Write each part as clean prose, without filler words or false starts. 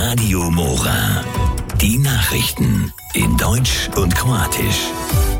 Radio Mora. Die Nachrichten in Deutsch und Kroatisch.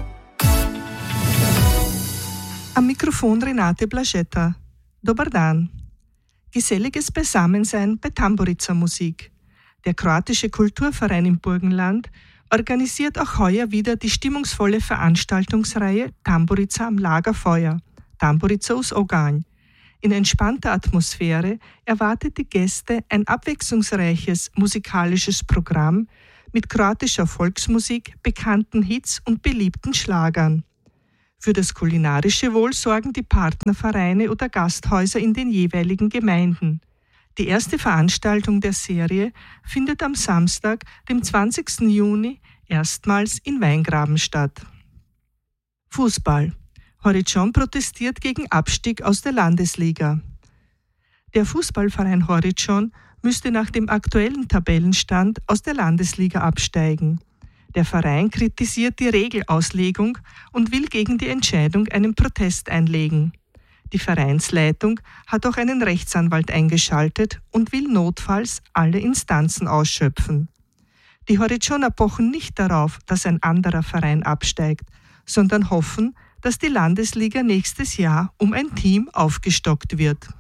Am Mikrofon Renate Blažeta. Dobar dan. Geselliges Beisammensein bei Tamburica Musik. Der kroatische Kulturverein im Burgenland organisiert auch heuer wieder die stimmungsvolle Veranstaltungsreihe Tamburica am Lagerfeuer, Tamburica uz Oganj. In entspannter Atmosphäre erwartet die Gäste ein abwechslungsreiches musikalisches Programm mit kroatischer Volksmusik, bekannten Hits und beliebten Schlagern. Für das kulinarische Wohl sorgen die Partnervereine oder Gasthäuser in den jeweiligen Gemeinden. Die erste Veranstaltung der Serie findet am Samstag, dem 20. Juni, erstmals in Weingraben statt. Fußball. Horičon protestiert gegen Abstieg aus der Landesliga. Der Fußballverein Horičon müsste nach dem aktuellen Tabellenstand aus der Landesliga absteigen. Der Verein kritisiert die Regelauslegung und will gegen die Entscheidung einen Protest einlegen. Die Vereinsleitung hat auch einen Rechtsanwalt eingeschaltet und will notfalls alle Instanzen ausschöpfen. Die Horičoner pochen nicht darauf, dass ein anderer Verein absteigt, sondern hoffen, dass die Landesliga nächstes Jahr um ein Team aufgestockt wird.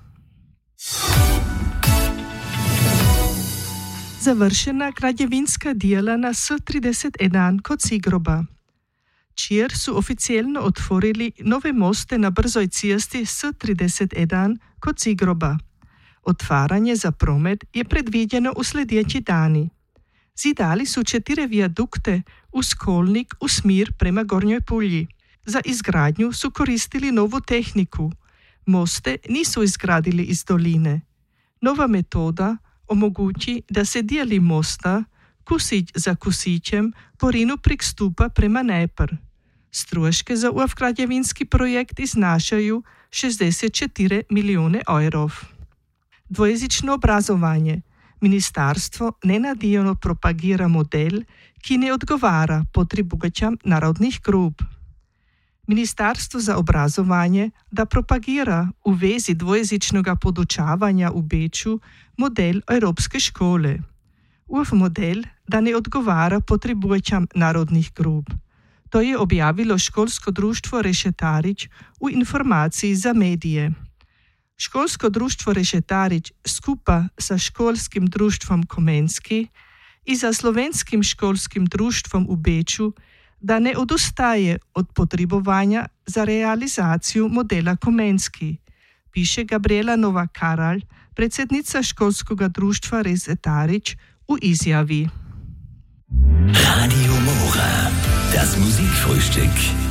Završena građevinska djela na S31 kod Sigroba. Čir su oficijelno otvorili nove moste na brzoj cesti S31 kod Sigroba. Otvaranje za promet je predviđeno u sljedeći dani. Zidali su 4 vijadukte uz kolnik u smir prema Gornjoj Pulji. Za izgradnju su koristili novu tehniku. Moste nisu izgradili iz doline. Nova metoda omogući da se dijeli mosta, kusić za kusićem, po Rinu prek stupa prema Dnepr. Stroške za građevinski projekt iznašaju 64 milijune evrov. Dvojezično obrazovanje. Ministarstvo nenadijano propagira model, ki ne odgovara potrebam narodnih grup. Ministarstvo za obrazovanje da propagira u vezi dvojezičnoga podučavanja u Beču model Evropske škole. Ov model da ne odgovara potrebam narodnih grup. To je objavilo školsko društvo Rešetarić u informaciji za medije. Školsko društvo Rešetarić skupa sa školskim društvom Komenski i za slovenskim školskim društvom u Beču da ne odustaje od potrebovanja za realizaciju modela Komenski, piše Gabriela Novak-Karalj, predsjednica školskoga društva Rešetarić u izjavi. Radio Mora, das Musikfrühstück.